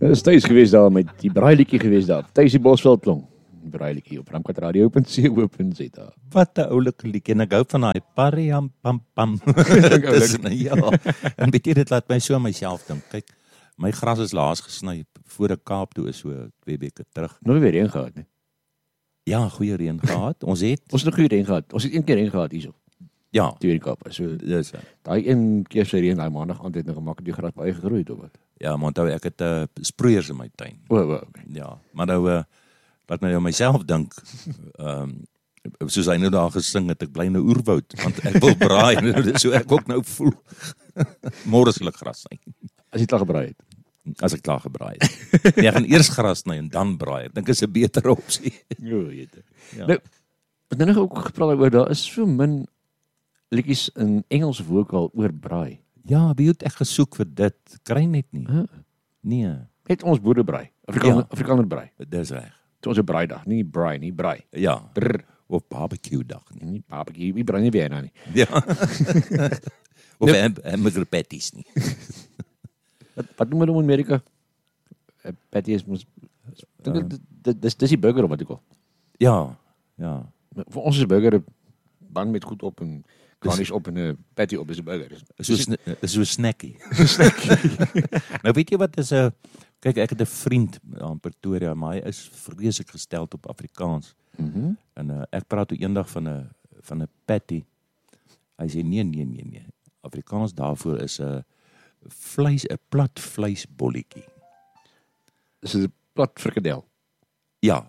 Is Thys gewees daar met die braailiedjie gewees daar. Thys die Bosveld klong. Braailiedjie op ramkwadradio.co.za. Wat 'n oulike liedjie en ek hou van daai pariam pam pam. Ja. En weet jy, dit laat my so aan myself dink. Kyk, my gras is laas gesny voor ek Kaap toe is so 2 weke terug. Nog weer reën gehad, nee. Ja, goeie reën gehad. Ons het nog goeie reën gehad. Ons het 1 keer reën gehad hierso. Ja, Toe in Kaap. So dis daai 1 keer se reën daai maandag aand het nou gemaak dat die gras baie gegroei het of wat. ja, maar onthou ek het sproeiers in my tuin. Okay. Ja, maar nou laat my myself dink, soos hy nou daar gesing het, ek bly in 'n oerwoud, want ek wil braai, so ek ook nou voel. Môre sal ek gras sny, As jy klaar gebraai het. as ek klaar gebraai het. Nee, ek gaan eers gras sny en dan braai. Ek dink is 'n beter opsie. Jo, jette. Ja. Nou, wat nou nog ook gepraat oor, daar is so min liedjies in Engels vokaal oor braai. Ja, wie het ek gesoek vir dit? Kry net nie. Nee, Net ons boere braai. Afrikaner braai. dis reg. Dit was 'n braaidag, nie braai nie, braai. Ja, Brr, of barbecue dag nie. nie barbecue, wie braai nie weer nou nie. Ja. Of hamburger patties nie. Wat noem hulle in Amerika? Patty is mos dis die burger op wat ek wil. Ja. Vir ons is 'n burger 'n ban met goed op en garnish op en 'n patty op is 'n burger. So snackie. Nou weet jy wat is kyk, ek het 'n vriend in Pretoria, maar hy is vreeslik gestel op Afrikaans. En ek praat toe eendag van 'n patty. Hy sê nee. Afrikaans daarvoor is 'n plat vleisbolletjie. Dis 'n plat frikadel. Ja.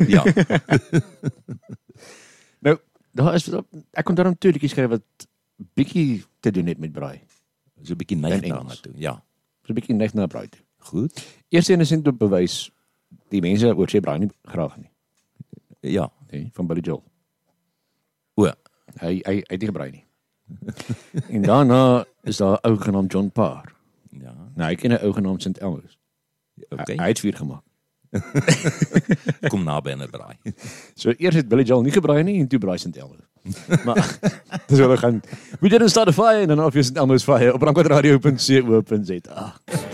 Nou, daar is ek kon daarom 2 liedjies skryf wat bietjie te doen het met braai. So 'n bietjie neig In daarna Engels. toe. Ja. So 'n bietjie net na braai toe. Goed. Eerste een is net om te bewys die mense oor sê braai nie graag nie, Ja. nee, van Billy Joel. O. Hy het nie gebraai nie. En daarna is daar 'n ou genaamd John Parr. Ja. Nou, hy ken 'n ou genaamd St. Elmo's. Okay. Hy het 4 gemaak. Kom naby aan 'n braai. So eers het Billy Joel nie gebraai nie en toe braai St. Elmo's. Maar dis wel gaan. We didn't start a fire en dan of jy St. Elmo's fire op ramkwadradio.co.za.